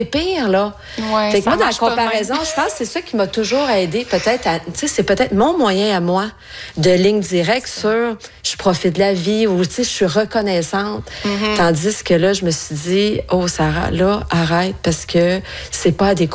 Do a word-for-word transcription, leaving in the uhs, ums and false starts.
pire, là. Ouais, fait que ça moi, dans la marche pas de même. comparaison, je pense que c'est ça qui m'a toujours aidé, peut-être, à- tu sais, c'est peut-être mon moyen à moi de ligne directe sur je profite de la vie ou, tu sais, je suis reconnaissante. Mm-hmm. Tandis que là, je me suis dit, oh, Sarah, là, arrête parce que c'est pas adéquat.